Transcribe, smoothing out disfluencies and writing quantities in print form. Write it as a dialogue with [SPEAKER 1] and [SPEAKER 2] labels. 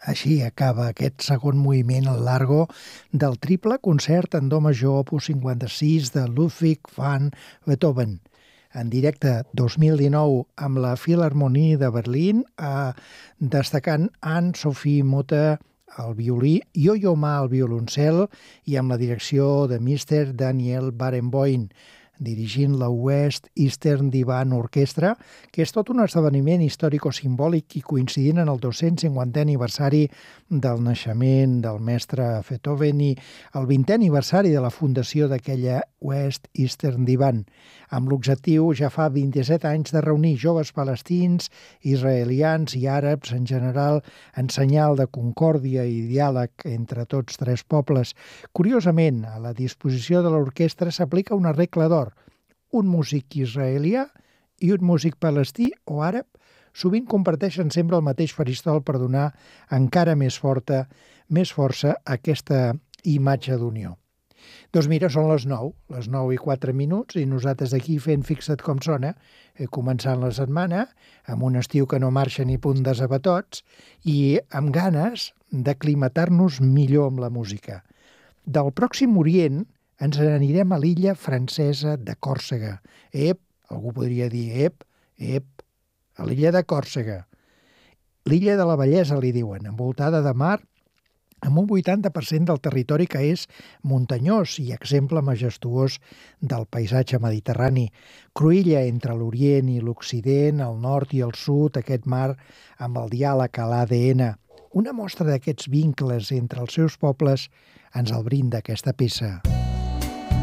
[SPEAKER 1] Així acaba aquest segon moviment al largo del triple concert en do major opus 56 de Ludwig van Beethoven. En directe 2019 amb la Philharmonie de Berlín, destacant Anne-Sophie Mutter al violí, Yo-Yo Ma al violoncel i amb la direcció de Mr. Daniel Barenboim, dirigint la West Eastern Divan Orchestra, que és tot un esdeveniment històrico-simbòlic i coincidint en el 250è aniversari del naixement del mestre Beethoven i el 20è aniversari de la fundació d'aquella West Eastern Divan, amb l'objectiu ja fa 27 anys de reunir joves palestins, israelians i àrabs en general en senyal de concòrdia i diàleg entre tots tres pobles. Curiosament, a la disposició de l'orquestra s'aplica una regla d'or. Un músic israelià i un músic palestí o àrab sovint comparteixen sempre el mateix faristol per donar encara més força a aquesta imatge d'unió. Doncs mira, són les 9:04, i nosaltres aquí fent Fixa't com sona, començant la setmana, amb un estiu que no marxa ni punt de sabatots i amb ganes d'aclimatar-nos millor amb la música. Del Pròxim Orient ens n'anirem a l'illa francesa de Còrsega. Algú podria dir, a l'illa de Còrsega. L'illa de la bellesa, li diuen, envoltada de mar, amb un 80% del territori que és muntanyós i exemple majestuós del paisatge mediterrani. Cruïlla entre l'Orient i l'Occident, el nord i el sud, aquest mar amb el diàleg a l'ADN. Una mostra d'aquests vincles entre els seus pobles ens el brinda aquesta peça.